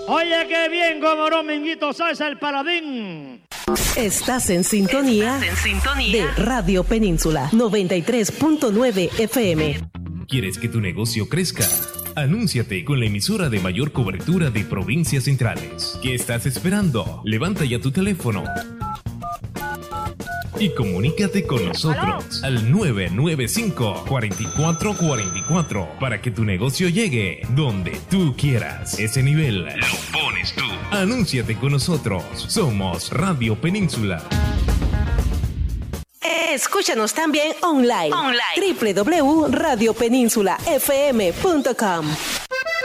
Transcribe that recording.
Oye, qué bien, cómo no, Minguito Salsa, el paladín. Estás en sintonía de Radio Península 93.9 FM. ¿Quieres que tu negocio crezca? Anúnciate con la emisora de mayor cobertura de provincias centrales. ¿Qué estás esperando? Levanta ya tu teléfono y comunícate con nosotros al 995-4444 para que tu negocio llegue donde tú quieras. Ese nivel lo pones tú. Anúnciate con nosotros. Somos Radio Península. Escúchanos también online. www.radiopeninsula.fm.com.